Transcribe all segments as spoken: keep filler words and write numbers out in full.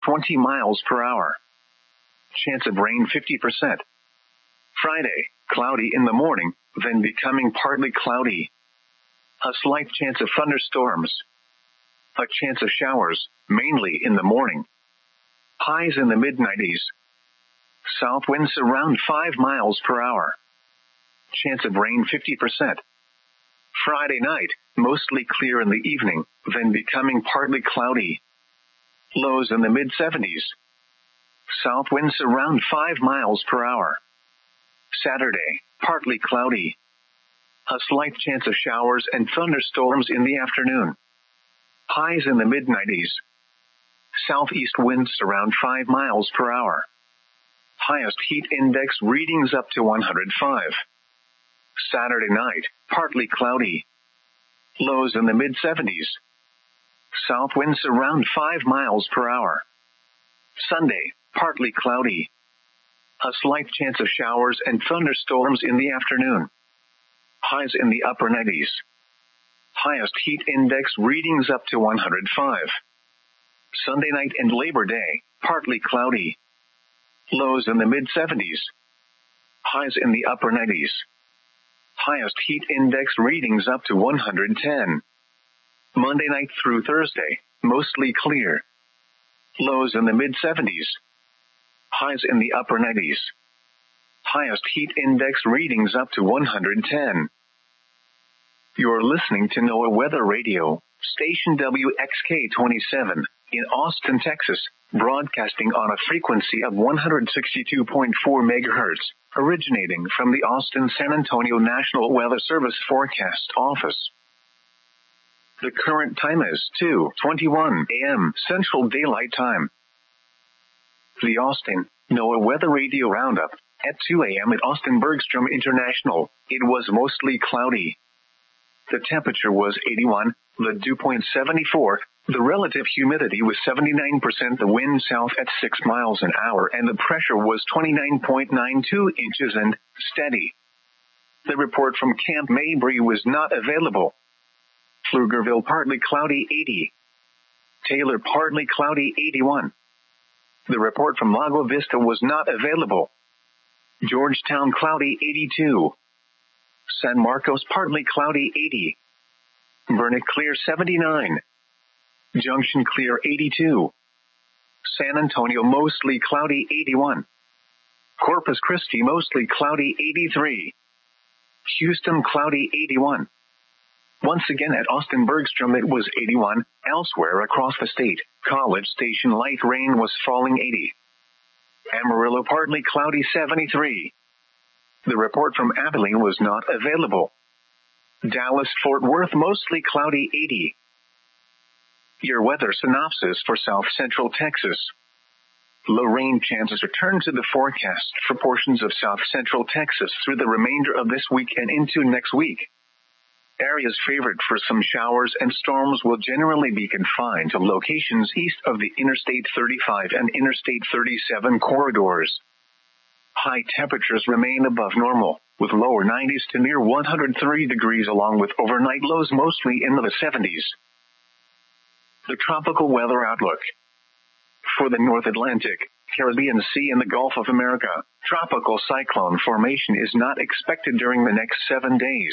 twenty miles per hour. Chance of rain fifty percent. Friday, cloudy in the morning, then becoming partly cloudy. A slight chance of thunderstorms. A chance of showers, mainly in the morning. Highs in the mid nineties. South winds around five miles per hour. Chance of rain fifty percent. Friday night, mostly clear in the evening, then becoming partly cloudy. Lows in the mid seventies. South winds around five miles per hour. Saturday, partly cloudy. A slight chance of showers and thunderstorms in the afternoon. Highs in the mid nineties. Southeast winds around five miles per hour. Highest heat index readings up to one hundred five. Saturday night, partly cloudy. Lows in the mid seventies. South winds around five miles per hour. Sunday, partly cloudy. A slight chance of showers and thunderstorms in the afternoon. Highs in the upper nineties. Highest heat index readings up to one hundred five. Sunday night and Labor Day, partly cloudy. Lows in the mid seventies. Highs in the upper nineties. Highest heat index readings up to one hundred ten. Monday night through Thursday, mostly clear. Lows in the mid seventies. Highs in the upper nineties. Highest heat index readings up to one hundred ten. You're listening to NOAA Weather Radio, station W X K twenty-seven, in Austin, Texas, broadcasting on a frequency of one hundred sixty-two point four megahertz, originating from the Austin-San Antonio National Weather Service Forecast Office. The current time is two twenty-one a.m. Central Daylight Time. The Austin NOAA Weather Radio Roundup. At two a.m. at Austin Bergstrom International, it was mostly cloudy. The temperature was eighty-one, the dew point seventy-four, the relative humidity was seventy-nine percent, the wind south at six miles an hour, and the pressure was twenty-nine point nine two inches and steady. The report from Camp Mabry was not available. Pflugerville partly cloudy eighty. Taylor partly cloudy eighty-one. The report from Lago Vista was not available. Georgetown cloudy eighty-two. San Marcos partly cloudy eighty. Burnet clear seventy-nine. Junction clear eighty-two. San Antonio mostly cloudy eighty-one. Corpus Christi mostly cloudy eighty-three. Houston cloudy eighty-one. Once again at Austin Bergstrom it was eighty-one. Elsewhere across the state, College Station light rain was falling eighty. Amarillo partly cloudy seventy-three. The report from Abilene was not available. Dallas-Fort Worth mostly cloudy eighty. Your weather synopsis for South Central Texas. Low rain chances return to the forecast for portions of South Central Texas through the remainder of this week and into next week. Areas favored for some showers and storms will generally be confined to locations east of the Interstate thirty-five and Interstate thirty-seven corridors. High temperatures remain above normal, with lower nineties to near one hundred three degrees along with overnight lows mostly in the seventies. The tropical weather outlook. For the North Atlantic, Caribbean Sea and the Gulf of America, tropical cyclone formation is not expected during the next seven days.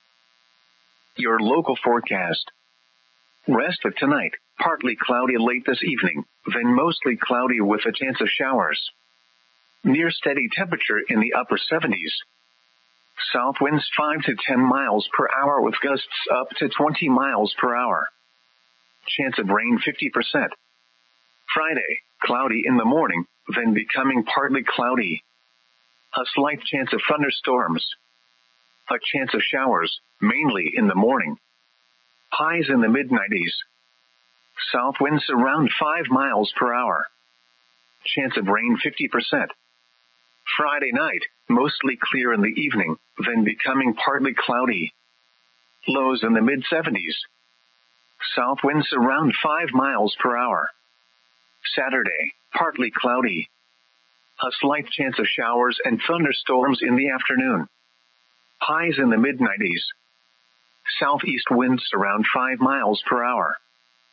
Your local forecast. Rest of tonight, partly cloudy late this evening, then mostly cloudy with a chance of showers. Near steady temperature in the upper seventies. South winds five to ten miles per hour with gusts up to twenty miles per hour. Chance of rain fifty percent. Friday, cloudy in the morning, then becoming partly cloudy. A slight chance of thunderstorms. A chance of showers, mainly in the morning. Highs in the mid nineties. South winds around five miles per hour. Chance of rain fifty percent. Friday night, mostly clear in the evening, then becoming partly cloudy. Lows in the mid seventies. South winds around five miles per hour. Saturday, partly cloudy. A slight chance of showers and thunderstorms in the afternoon. Highs in the mid nineties. Southeast winds around five miles per hour.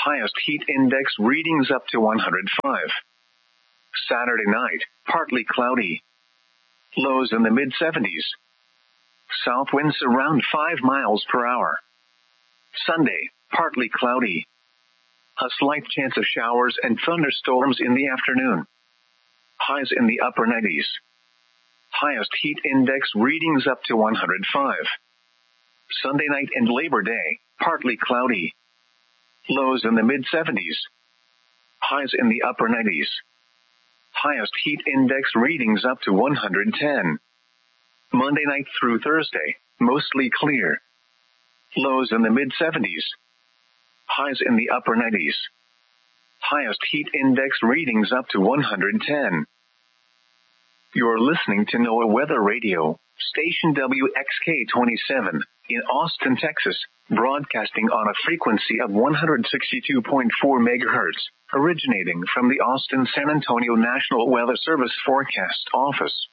Highest heat index readings up to one hundred five. Saturday night, partly cloudy. Lows in the mid seventies. South winds around five miles per hour. Sunday, partly cloudy. A slight chance of showers and thunderstorms in the afternoon. Highs in the upper nineties. Highest heat index readings up to one hundred five. Sunday night and Labor Day, partly cloudy. Lows in the mid seventies. Highs in the upper nineties. Highest heat index readings up to one hundred ten. Monday night through Thursday, mostly clear. Lows in the mid seventies. Highs in the upper nineties. Highest heat index readings up to one hundred ten. You're listening to NOAA Weather Radio, station W X K twenty-seven, in Austin, Texas, broadcasting on a frequency of one hundred sixty-two point four megahertz, originating from the Austin-San Antonio National Weather Service Forecast Office.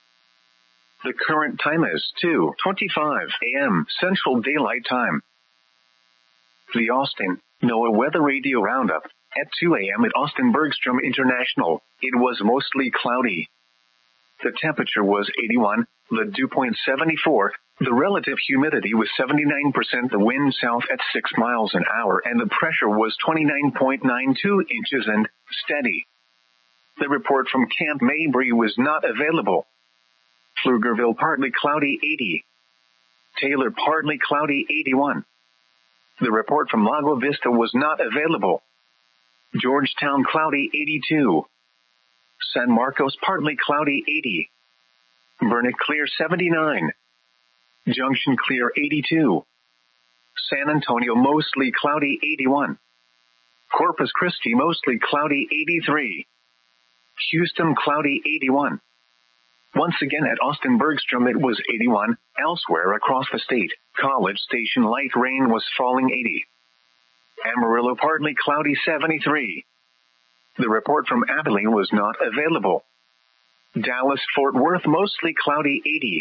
The current time is two twenty-five a.m. Central Daylight Time. The Austin NOAA Weather Radio Roundup. At two a.m. at Austin Bergstrom International, it was mostly cloudy. The temperature was eighty-one, the dew point seventy-four, the relative humidity was seventy-nine percent, the wind south at six miles an hour, and the pressure was twenty-nine point nine two inches and steady. The report from Camp Mabry was not available. Pflugerville partly cloudy eighty. Taylor partly cloudy eighty-one. The report from Lago Vista was not available. Georgetown cloudy eighty-two. San Marcos partly cloudy eighty. Burnet clear seventy-nine. Junction clear eighty-two. San Antonio mostly cloudy eighty-one. Corpus Christi mostly cloudy eighty-three. Houston cloudy eighty-one. Once again at Austin Bergstrom it was eighty-one. Elsewhere across the state, College Station light rain was falling eighty. Amarillo partly cloudy seventy-three. The report from Abilene was not available. Dallas-Fort Worth mostly cloudy eighty.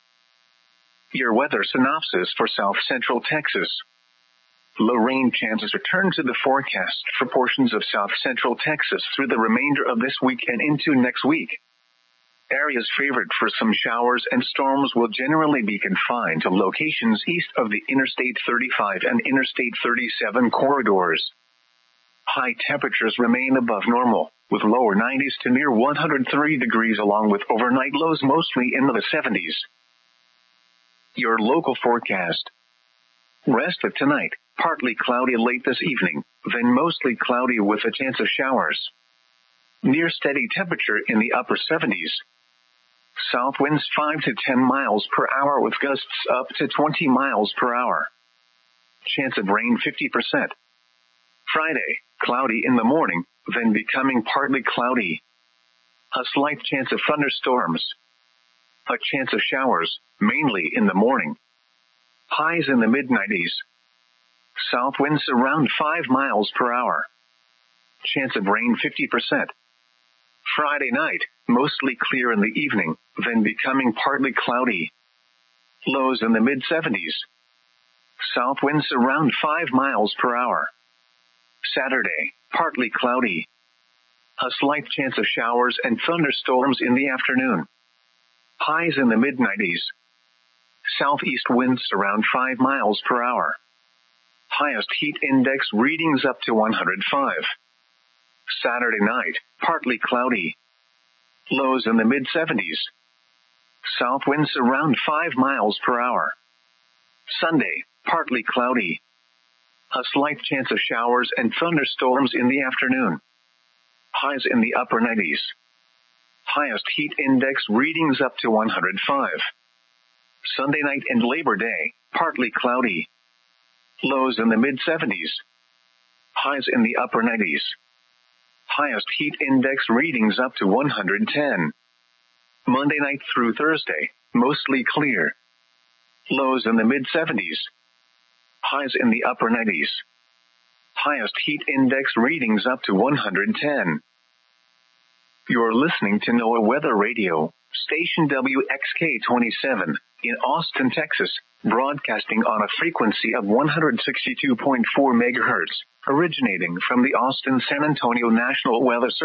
Your weather synopsis for South Central Texas. Low rain chances return to the forecast for portions of South Central Texas through the remainder of this week and into next week. Areas favored for some showers and storms will generally be confined to locations east of the Interstate thirty-five and Interstate thirty-seven corridors. High temperatures remain above normal, with lower nineties to near one hundred three degrees along with overnight lows mostly in the seventies. Your local forecast. Rest of tonight, partly cloudy late this evening, then mostly cloudy with a chance of showers. Near steady temperature in the upper seventies. South winds five to ten miles per hour with gusts up to twenty miles per hour. Chance of rain fifty percent. Friday, cloudy in the morning, then becoming partly cloudy. A slight chance of thunderstorms. A chance of showers, mainly in the morning. Highs in the mid nineties. South winds around five miles per hour. Chance of rain fifty percent. Friday night, mostly clear in the evening, then becoming partly cloudy. Lows in the mid seventies. South winds around five miles per hour. Saturday, partly cloudy. A slight chance of showers and thunderstorms in the afternoon. Highs in the mid nineties. Southeast winds around five miles per hour. Highest heat index readings up to one hundred five. Saturday night, partly cloudy. Lows in the mid seventies. South winds around five miles per hour. Sunday, partly cloudy. A slight chance of showers and thunderstorms in the afternoon. Highs in the upper nineties. Highest heat index readings up to one hundred five. Sunday night and Labor Day, partly cloudy. Lows in the mid seventies. Highs in the upper nineties. Highest heat index readings up to one hundred ten. Monday night through Thursday, mostly clear. Lows in the mid seventies. Highs in the upper nineties. Highest heat index readings up to one hundred ten. You're listening to NOAA Weather Radio, station W X K twenty-seven, in Austin, Texas, broadcasting on a frequency of one hundred sixty-two point four megahertz, originating from the Austin-San Antonio National Weather Service.